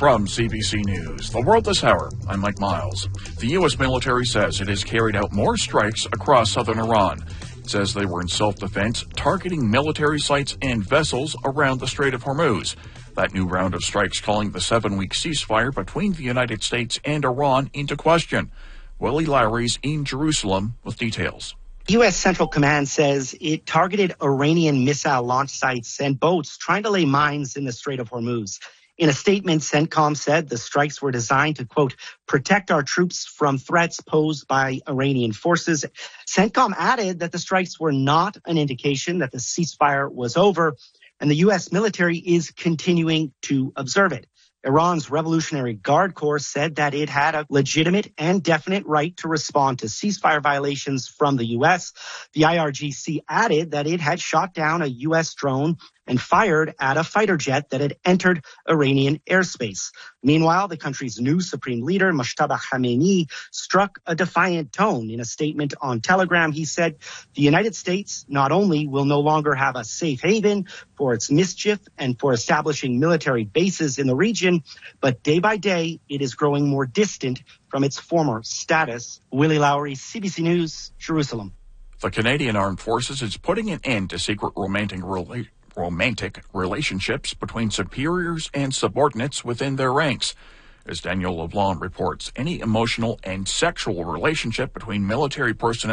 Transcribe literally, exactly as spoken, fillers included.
From C B C News, The World This Hour, I'm Mike Miles. The U S military says it has carried out more strikes across southern Iran. It says they were in self-defense, targeting military sites and vessels around the Strait of Hormuz. That new round of strikes calling the seven-week ceasefire between the United States and Iran into question. Willie Lowry's in Jerusalem with details. U S Central Command says it targeted Iranian missile launch sites and boats trying to lay mines in the Strait of Hormuz. In a statement, CENTCOM said the strikes were designed to, quote, protect our troops from threats posed by Iranian forces. CENTCOM added that the strikes were not an indication that the ceasefire was over, and the U S military is continuing to observe it. Iran's Revolutionary Guard Corps said that it had a legitimate and definite right to respond to ceasefire violations from the U S. The I R G C added that it had shot down a U S drone and fired at a fighter jet that had entered Iranian airspace. Meanwhile, the country's new supreme leader, Mojtaba Khamenei, struck a defiant tone. In a statement on Telegram, he said, the United States not only will no longer have a safe haven for its mischief and for establishing military bases in the region, but day by day, it is growing more distant from its former status. Willie Lowry, C B C News, Jerusalem. The Canadian Armed Forces is putting an end to secret romantic relations. romantic relationships between superiors and subordinates within their ranks. As Daniel LeBlanc reports, any emotional and sexual relationship between military personnel